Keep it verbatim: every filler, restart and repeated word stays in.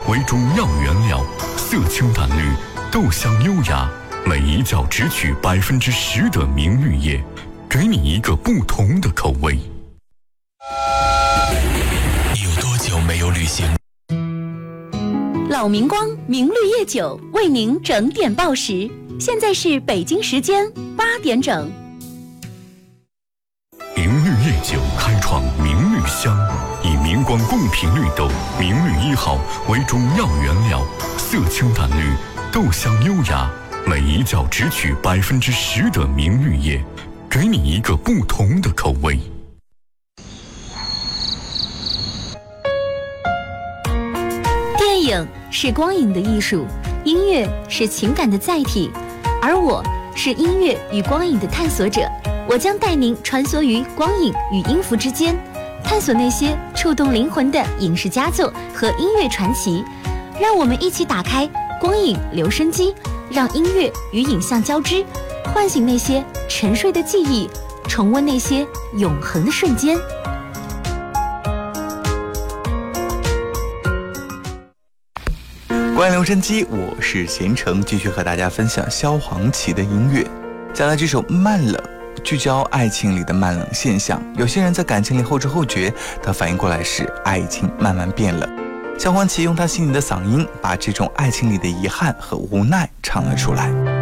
为中药原料，色清淡绿，豆香优雅，每一角只取百分之十的明绿叶，给你一个不同的口味。 你有多久没有旅行？ 老明光明绿叶酒为您整点报时，现在是北京时间八点整。 明绿叶酒开创明绿香，以明光贡品绿豆明绿一号为中药原料，色清淡绿，豆香优雅，每一角只取百分之十的明绿叶，给你一个不同的口味。 电影是光影的艺术，音乐是情感的载体，而我是音乐与光影的探索者。我将带您穿梭于光影与音符之间，探索那些触动灵魂的影视佳作和音乐传奇。让我们一起打开光影留声机，让音乐与影像交织，唤醒那些沉睡的记忆，重温那些永恒的瞬间。 光影留声机，我是贤成，继续和大家分享萧煌奇的音乐。再来这首《慢冷》，聚焦爱情里的慢冷现象。有些人在感情里后知后觉，他反应过来时，爱情慢慢变了。萧煌奇用他细腻的嗓音，把这种爱情里的遗憾和无奈唱了出来。